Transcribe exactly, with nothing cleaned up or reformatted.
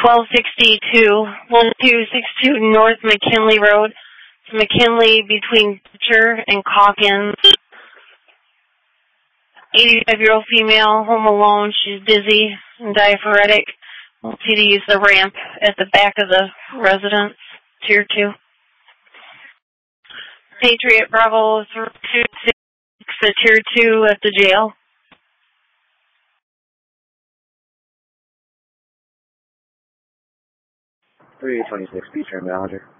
twelve sixty-two, one two six two North McKinley Road. It's McKinley between Butcher and Calkins. eighty-five-year-old female, home alone. She's dizzy and diaphoretic. Wants you to use the ramp at the back of the residence, tier two. Patriot Bravo two six, the tier two at the jail. three twenty-six, Beach and Ballinger.